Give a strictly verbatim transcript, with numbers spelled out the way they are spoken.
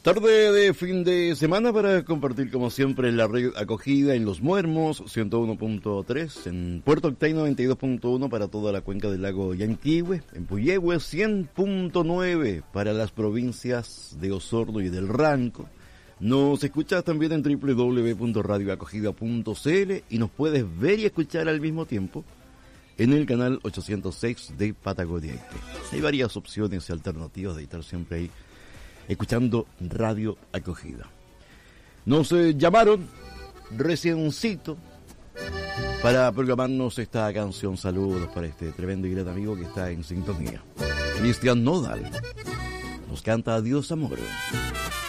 Tarde de fin de semana para compartir como siempre la red acogida en Los Muermos ciento uno punto tres, en Puerto Octay noventa y dos punto uno para toda la cuenca del lago Yanquihue, en Puyehue cien punto nueve para las provincias de Osorno y del Ranco. Nos escuchas también en doble u doble u doble u punto radio acogida punto c l y nos puedes ver y escuchar al mismo tiempo en el canal ochocientos seis de Patagonia Este. Hay varias opciones y alternativas de estar siempre ahí escuchando Radio Acogida. Nos eh, llamaron reciencito para programarnos esta canción. Saludos para este tremendo y gran amigo que está en sintonía. Cristian Nodal nos canta Adiós Amor.